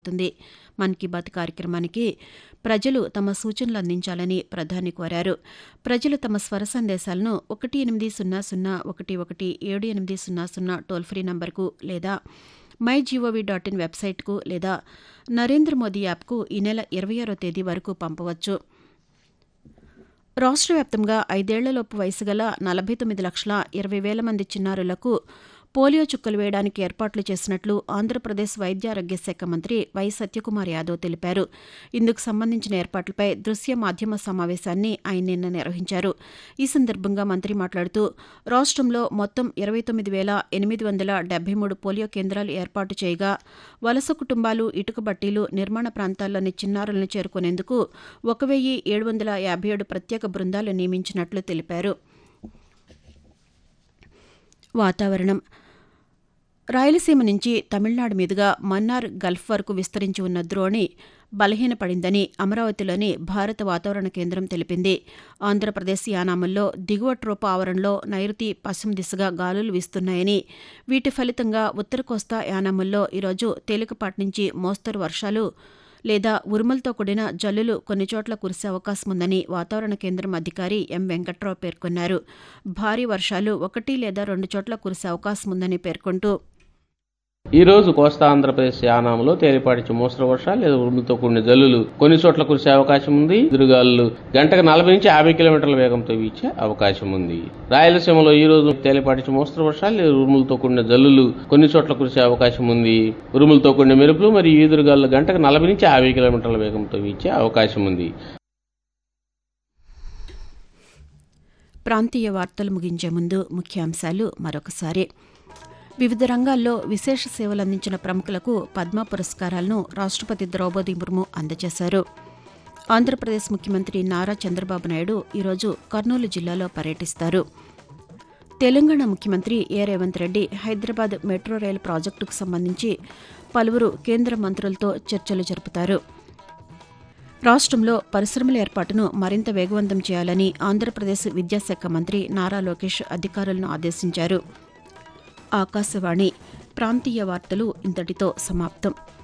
తుంది. మన్ కీ బాత్ కార్యక్రమానికి ప్రజలు తమ సూచనలు అందించాలని ప్రధాని కోరారు. ప్రజలు తమ స్వర సందేశాలను 1800117800 టోల్ ఫ్రీ నంబర్కు లేదా MyGov.in వెబ్సైట్కు లేదా నరేంద్ర మోదీ యాప్కు ఈ నెల 26వ తేదీ వరకు పంపవచ్చు. రాష్ట్ర వ్యాప్తంగా 5 ఏళ్లలోపు వయసు గల 49,20,000 మంది చిన్నారులకు పోలియో చుక్కలు వేయడానికి ఏర్పాట్లు చేసినట్లు ఆంధ్రప్రదేశ్ వైద్యారోగ్య శాఖ మంత్రి వై సత్యకుమార్ యాదవ్ తెలిపారు. ఇందుకు సంబంధించిన ఏర్పాట్లపై దృశ్య మాధ్యమ సమావేశాన్ని ఆయన నిన్న నిర్వహించారు. ఈ సందర్భంగా మంత్రి మాట్లాడుతూ రాష్ట్రంలో మొత్తం 29,873 పోలియో కేంద్రాలు ఏర్పాటు చేయగా వలస కుటుంబాలు, ఇటుక బట్టీలు, నిర్మాణ ప్రాంతాల్లోని చిన్నారులను చేరుకునేందుకు 1,757 ప్రత్యేక బృందాలు నియమించినట్లు తెలిపారు. వాతావరణం. రాయలసీమ నుంచి తమిళనాడు మీదుగా మన్నార్ గల్ఫ్ వరకు విస్తరించి ఉన్న ద్రోణి బలహీనపడిందని అమరావతిలోని భారత వాతావరణ కేంద్రం తెలిపింది. ఆంధ్రప్రదేశ్ యానాముల్లో దిగువ ట్రోపా ఆవరణలో నైరుతి పశ్చిమ దిశగా గాలులు వీస్తున్నాయని, వీటి ఫలితంగా ఉత్తర కోస్తా యానాముల్లో ఈరోజు తేలికపాటి నుంచి మోస్తరు వర్షాలు లేదా ఉరుములతో కూడిన జల్లులు కొన్ని చోట్ల కురిసే అవకాశముందని వాతావరణ కేంద్రం అధికారి ఎం వెంకట్రావు పేర్కొన్నారు. భారీ వర్షాలు 1 లేదా 2 చోట్ల కురిసే అవకాశముందని పేర్కొంటూ ఈ రోజు కోస్తా ఆంధ్రప్రదేశ్ యానాంలో తేలిపాటి మోస్తరు వర్షాలు లేదా ఉరుములతో కూడిన జల్లులు కొన్ని చోట్ల కురిసే అవకాశం ఉంది. ఎదురుగాలులు గంటకు 40 నుంచి 50 కిలోమీటర్ల వేగంతో వీచే అవకాశం ఉంది. రాయలసీమలో ఈ రోజు తేలిపాటి మోస్తరు వర్షాలు లేదా ఉరుములతో కూడిన జల్లులు కొన్ని చోట్ల కురిసే అవకాశం ఉంది. ఉరుములతో కూడిన మెరుపులు మరియు ఎదురుగాలులు గంటకు 40 నుంచి 50 కిలోమీటర్ల వేగంతో వీచే అవకాశం ఉంది. ప్రాంతీయ వార్తలు ముగించే ముందు ముఖ్యాంశాలు మరొకసారి. వివిధ రంగాల్లో విశేష సేవలందించిన ప్రముఖులకు పద్మ పురస్కారాలను రాష్ట్రపతి ద్రౌపది ముర్ము అందజేశారు. ఆంధ్రప్రదేశ్ ముఖ్యమంత్రి నారా చంద్రబాబు నాయుడు ఈరోజు కర్నూలు జిల్లాలో పర్యటిస్తారు. తెలంగాణ ముఖ్యమంత్రి ఏ రేవంత్ రెడ్డి హైదరాబాద్ మెట్రో రైలు ప్రాజెక్టుకు సంబంధించి పలువురు కేంద్ర మంత్రులతో చర్చలు జరుపుతారు. రాష్ట్రంలో పరిశ్రమల ఏర్పాటును మరింత వేగవంతం చేయాలని ఆంధ్రప్రదేశ్ విద్యాశాఖ మంత్రి నారా లోకేష్ అధికారులను ఆదేశించారు. ఆకాశవాణి ప్రాంతీయ వార్తలు ఇంతటితో సమాప్తం.